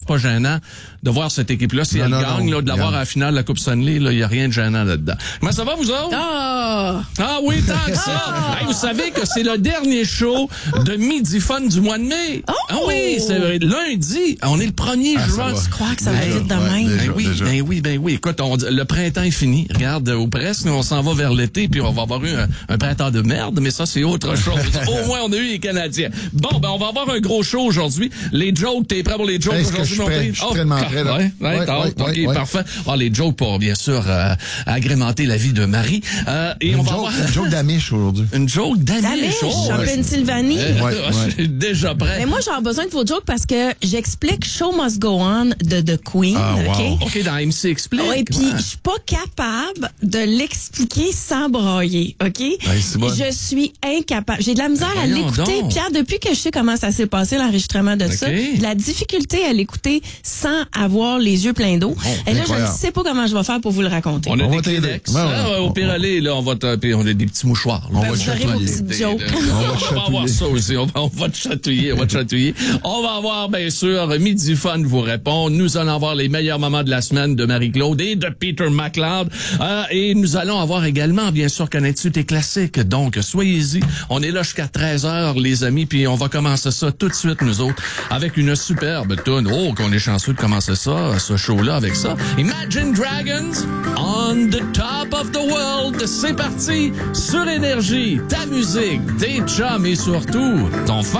pas gênant de voir cette équipe-là. Si elle gagne, là, de l'avoir à la finale de la Coupe Stanley, là, il n'y a rien de gênant là-dedans. Comment ça va, vous autres? Ah oui, tant que ça! Hey, vous savez que c'est le dernier show de Midi Fun du mois de mai. Ah oui, c'est lundi. On est le 1er juin. Je crois que ça va vite de même. Ben oui. Écoute, le printemps est fini. Regarde, ou presque, on s'en va vers l'été, puis on va avoir eu un printemps de merde, mais ça, c'est autre chose. Au moins, on a eu les Canadiens. Bon, ben on va avoir un gros show aujourd'hui. Les jokes, t'es prêt pour les jokes aujourd'hui, mon prix? Je suis tellement prêt, là. OK, parfait. Les jokes pour, bien sûr, agrémenter la vie de Marie. Et on va avoir... Une joke d'Amish aujourd'hui. Une joke d'Amish? En Pennsylvanie. Je suis déjà prêt. Mais moi, j'ai besoin de vos jokes parce que j'explique Show Must Go On de The Queen, OK? OK, dans MC Explique. Oui, puis je suis pas capable de l'expliquer sans brailler, OK? Je suis incapable. J'ai de la misère à l'écouter. Pierre, depuis que je sais comment ça s'est passé, l'enregistrement de ça, la difficulté à l'écouter sans avoir les yeux pleins d'eau. Et là, je ne sais pas comment je vais faire pour vous le raconter. On a des Kleenex. Au pire aller, là, on a des petits mouchoirs. On va chatouiller. On va avoir ça aussi. On va te chatouiller. On va avoir, bien sûr, Midi Fun vous répond. Nous allons avoir les meilleurs moments de la semaine de Marie-Claude et de Peter McLeod. Et nous allons avoir également, bien sûr, connais-tu tes classiques. Donc, soyez-y. On est là jusqu'à 13h, les amis, puis on va commencer ça tout de suite, nous autres, avec une superbe tune. Oh, qu'on est chanceux de commencer ça, ce show-là, avec ça. Imagine Dragons, On the Top of the World. C'est parti, sur Énergie, ta musique, tes chums et surtout, ton fan.